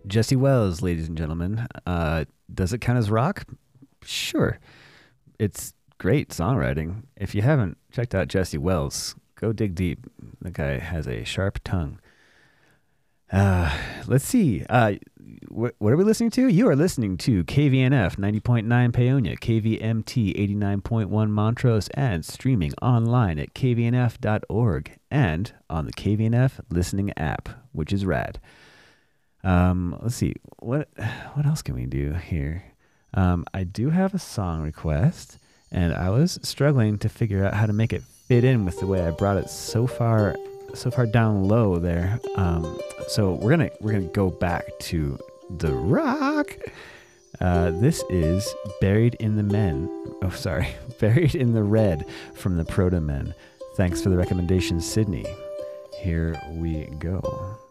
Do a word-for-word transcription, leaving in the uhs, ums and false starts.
Jesse Wells, ladies and gentlemen. Uh, does it count as rock? Sure. It's great songwriting. If you haven't checked out Jesse Wells, go dig deep. The guy has a sharp tongue. Uh, let's see. Uh, wh- what are we listening to? You are listening to K V N F ninety point nine Paonia, K V M T eighty-nine point one Montrose, and streaming online at k v n f dot org and on the K V N F listening app, which is rad. Um, let's see. What what else can we do here? Um, I do have a song request, and I was struggling to figure out how to make it fit in with the way I brought it so far so far down low there. Um, so we're gonna we're gonna go back to the rock. Uh, this is Buried in the Men. Oh, sorry, Buried in the Red from the Proto Men. Thanks for the recommendation, Sydney. Here we go.